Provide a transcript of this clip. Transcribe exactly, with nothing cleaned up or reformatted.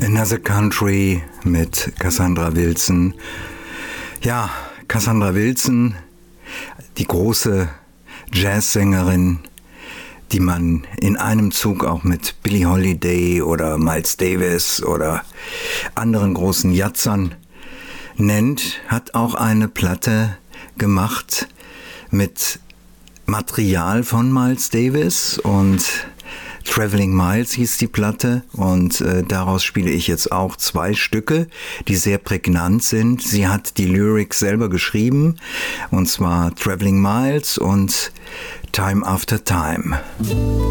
Another Country mit Cassandra Wilson. Ja, Cassandra Wilson, die große Jazzsängerin, die man in einem Zug auch mit Billie Holiday oder Miles Davis oder anderen großen Jazzern nennt, hat auch eine Platte gemacht mit Material von Miles Davis und Traveling Miles hieß die Platte und äh, daraus spiele ich jetzt auch zwei Stücke, die sehr prägnant sind. Sie hat die Lyrics selber geschrieben, und zwar Traveling Miles und Time After Time.